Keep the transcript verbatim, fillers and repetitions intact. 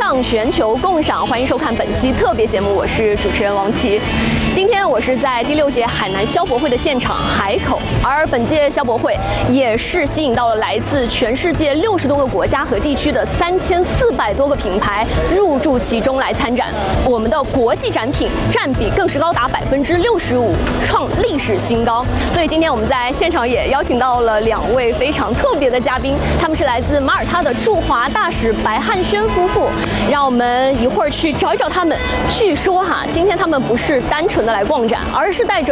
向全球共赏，欢迎收看本期特别节目，我是主持人王琦。今天我是在第六届海南消博会的现场海口，而本届消博会也是吸引到了来自全世界六十多个国家和地区的三千四百多个品牌入驻其中来参展。我们的国际展品占比更是高达百分之六十五，创历史新高。所以今天我们在现场也邀请到了两位非常特别的嘉宾，他们是来自马耳他的驻华大使白汉轩夫妇。让我们一会儿去找一找他们。据说哈，今天他们不是单纯的来逛展，而是带着